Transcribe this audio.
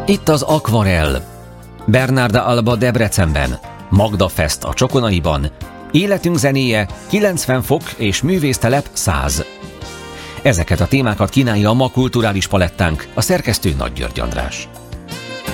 Itt az Akvarell, Bernarda Alba Debrecenben, Magda Fest a Csokonaiban, Életünk zenéje 90 fok és művésztelep 100. Ezeket a témákat kínálja a ma kulturális palettánk, a szerkesztő Nagy György András.